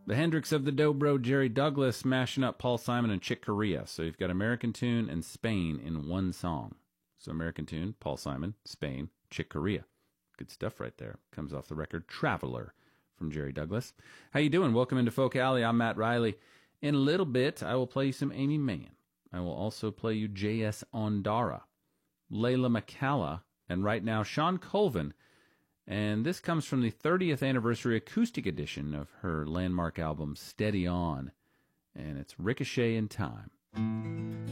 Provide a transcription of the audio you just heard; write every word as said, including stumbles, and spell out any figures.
The Hendrix of the Dobro, Jerry Douglas, mashing up Paul Simon and Chick Corea. So you've got American Tune and Spain in one song. So American Tune, Paul Simon, Spain, Chick Corea. Good stuff right there. Comes off the record Traveler from Jerry Douglas. How you doing? Welcome into Folk Alley. I'm Matt Riley. In a little bit, I will play you some Amy Mann. I will also play you J S. Ondara, Layla McCalla, and right now Sean Colvin. And this comes from the thirtieth anniversary acoustic edition of her landmark album Steady On. And it's Ricochet in Time.